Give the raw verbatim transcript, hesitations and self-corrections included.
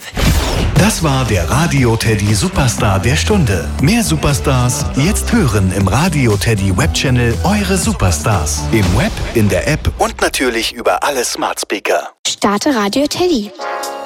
Web. Das war der Radio Teddy Superstar der Stunde. Mehr Superstars jetzt hören im Radio Teddy Webchannel Eure Superstars. Im Web, in der App und natürlich über alle Smart Speaker. Starte Radio Teddy.